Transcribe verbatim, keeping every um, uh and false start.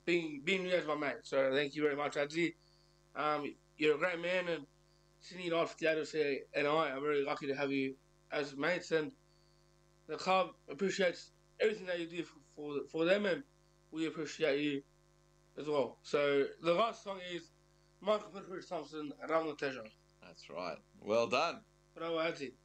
being being you as my mate. So thank you very much, Adzi. Um, you're a great man, and Sydney Life Theatre and I are very lucky to have you as mates. And the club appreciates everything that you do for for, for them, and we appreciate you as well. So the last song is Michael Patrick Thompson, Ram Teja. That's right. Well done. Bravo, Adzi.